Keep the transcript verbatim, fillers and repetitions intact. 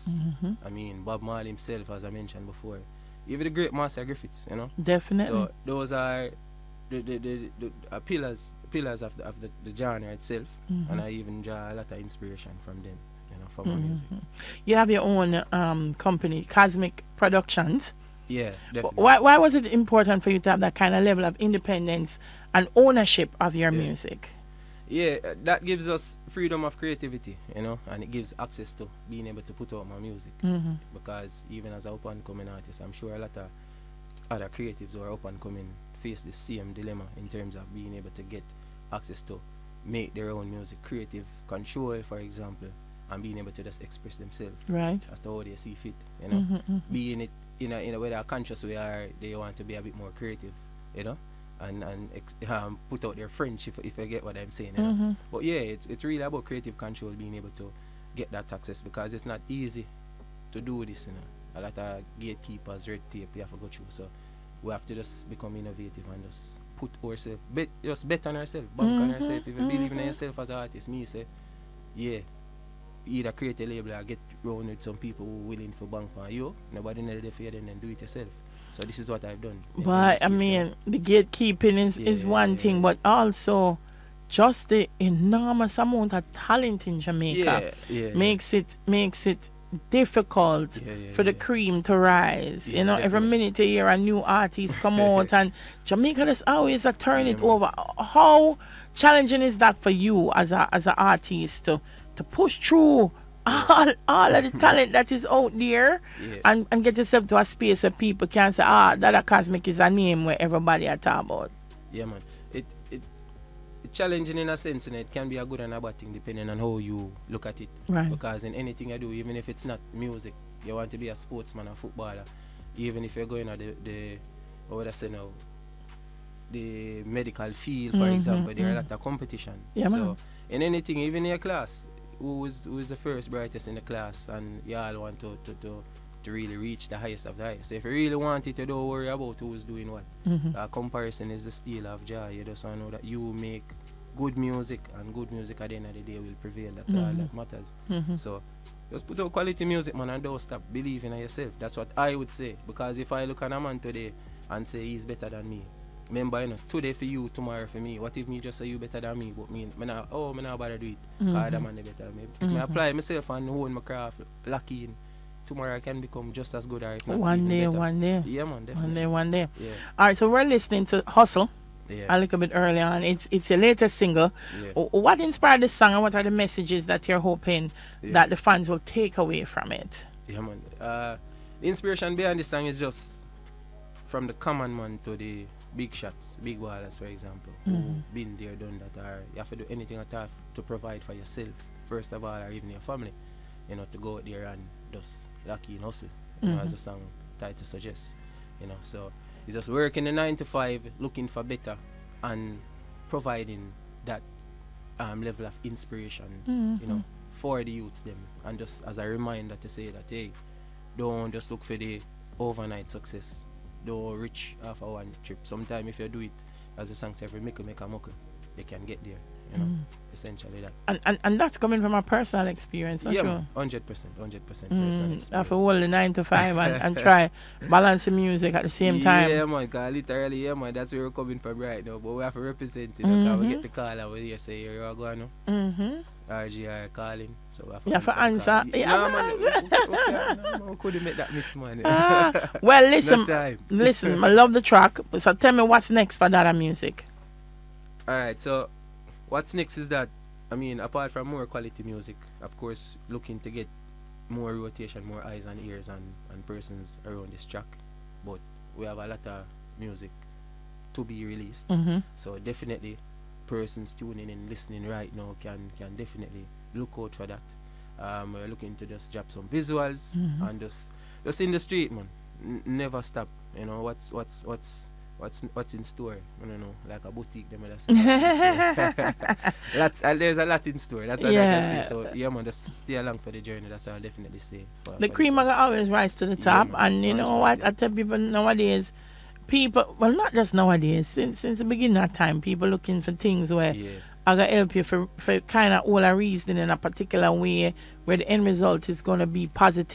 artists. Mm-hmm. I mean, Bob Marley himself, as I mentioned before, even the great Master Griffiths, you know. Definitely. So those are the the, the, the uh, pillars pillars of the, of the, the genre itself, Mm-hmm. and I even draw a lot of inspiration from them, you know, for my Mm-hmm. music. You have your own um, company, Cosmic Productions. Yeah, definitely. Why, why was it important for you to have that kind of level of independence and ownership of your Yeah. music? Yeah, uh, that gives us freedom of creativity, you know, and it gives access to being able to put out my music. Mm-hmm. Because even as a up and coming artist, I'm sure a lot of other creatives who are up and coming face the same dilemma in terms of being able to get access to make their own music, creative control, for example, and being able to just express themselves Right. as to how they see fit, you know. Mm-hmm, mm-hmm. Being it in a in a way that conscious way, or they want to be a bit more creative, you know, and and ex- um, put out their French, if if you get what I'm saying. You know? Mm-hmm. But yeah, it's it's really about creative control, being able to get that access, because it's not easy to do this, you know. A lot of gatekeepers, red tape you have to go through. So we have to just become innovative and just put ourselves, bet, just bet on ourselves, bank on Mhm, ourselves. If you believe in mhm. yourself as an artist, me say, yeah, either create a label or get round with some people who willing for bank on you. Nobody know the fear, then do it yourself. So this is what I've done. in- in But this I case, you mean, know. the gatekeeping is, is Yeah, one yeah, thing, yeah. but also just the enormous amount of talent in Jamaica yeah, yeah, makes it makes it difficult yeah, yeah, for the yeah. cream to rise. Yeah, you know, every definitely. minute you hear a new artist come out, and Jamaica is always a turn Yeah, it man. over. How challenging is that for you as a as an artist to to push through all, all of the talent that is out there, Yeah. and, and get yourself to a space where people can say, ah, that a Cosmic is a name where everybody are talking about. Yeah, man. It it it challenging in a sense, and it can be a good and a bad thing depending on how you look at it. Right. Because in anything you do, even if it's not music, you want to be a sportsman, a footballer, even if you're going at the the what would I say now, the medical field, for Mhm, example, there are a mhm. lot of competition. Yeah, so man. in anything, even in your class, who is who is the first brightest in the class, and you all want to to, to to really reach the highest of the highest. So if you really want it, you don't worry about who's doing what. Mhm. Uh, comparison is the steal of joy. You just want to know that you make good music, and good music at the end of the day will prevail. That's all Mhm. that matters. Mhm. So just put out quality music, man, and don't stop believing in yourself. That's what I would say. Because if I look at a man today and say he's better than me, remember, you know, today for you, tomorrow for me. What if me just say you better than me, but me, me not, oh, me not bother do it. Because Mhm. that man is better than me. If me Mhm. apply myself and hone my craft, lucky in, tomorrow I can become just as good, or if not One even day, better. one day. Yeah, man, One definitely. day, one day. Yeah, All right, so we're listening to Hustle yeah, a little bit early on. It's it's your latest single. yeah. W- What inspired this song, and what are the messages that you're hoping Yeah. that the fans will take away from it? Yeah, man. Uh, the inspiration behind this song is just from the common man to the big shots, big ballers, for example, Mhm. who been there, done that, or you have to do anything at all to provide for yourself, first of all, or even your family, you know, to go out there and just lucky and hustle, you know, as Mhm. the song title suggests, you know. So it's just working the nine to five, looking for better, and providing that um, level of inspiration, you know, for the youths them, and just as a reminder to say that, hey, don't just look for the overnight success. Don't reach off a one trip. Sometimes if you do it, as the song says, every make a make a muckle, you can get there. You know, Mm. essentially that. And, and and that's coming from a personal experience, not Yeah, true? man, hundred percent, hundred percent personal Mm, experience. have to hold the nine to five and, and try balance the music at the same time. Yeah, man, cause literally, yeah, man, that's where we're coming from right now. But we have to represent, you know, cause we Mhm. get the call and we hear say you're going now. Mm-hmm. R G R calling, so we have to You have to the call. answer. Yeah, Yeah, man, man. we, we, we, can't- no, man, we couldn't make that miss, man. Ah, well, No listen, time. listen, I love the track. So tell me what's next for Dada Music. Alright, so what's next is that, I mean, apart from more quality music, of course, looking to get more rotation, more eyes and ears and, and persons around this track. But we have a lot of music to be released. Mm-hmm. So definitely, persons tuning in, listening right now can can definitely look out for that. Um, we're looking to just drop some visuals Mhm. and just just in the street, man. N- never stop. You know what's what's what's what's what's in store. I don't know, like a boutique. Them just lots and there's a lot in store. That's all I Yeah. can say. So yeah, man, just stay along for the journey. That's all I'll definitely say. For, The for cream this will always rise to the Yeah, top, man. and you know what? I tell people nowadays, people, well, not just nowadays, since since the beginning of time, people looking for things where Yeah. I gonna help you for for kind of all a reason in a particular way where the end result is gonna be positive